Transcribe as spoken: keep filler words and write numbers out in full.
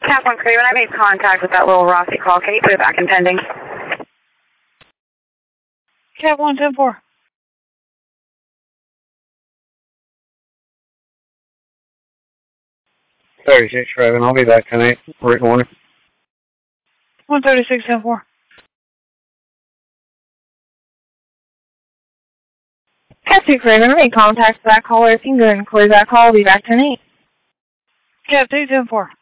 Cap one Craven, I made contact with that little Rossi call. Can you put it back in pending? Cap one ten four. thirty-six Craven, I'll be back tonight. Rick Warner. one thirty-six ten four. Cap two Craven, I made contact with that caller. If you can go ahead and close that call, I'll be back tonight. Cap two ten four.